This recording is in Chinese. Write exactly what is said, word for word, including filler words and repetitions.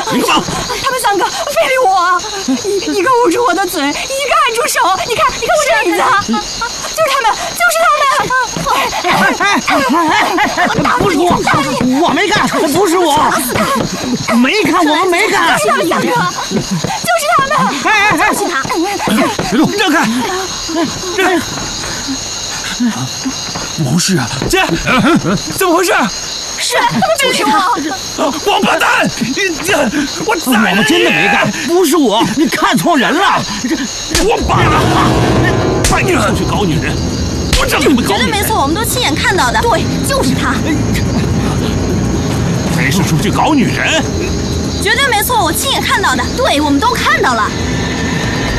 你干嘛？ 他们三个非礼我，一一个捂住我的嘴，一个按住手。你看，你看我这影子，就是他们，就是他们。 不是我，我没干，不是我，没干，我们没干。 就是他们三个，就是他们。 哎哎哎， 就是他。 别动，让开！让！不是啊，姐，怎么回事？ 是他们非礼我。 王八蛋！你我宰了你！ 我们真的没干，不是我，你看错人了。 我爸派你出去搞女人，我让你们搞女人。 绝对没错，我们都亲眼看到的。对，就是他。 非是出去搞女人？ 绝对没错，我亲眼看到的。对，我们都看到了。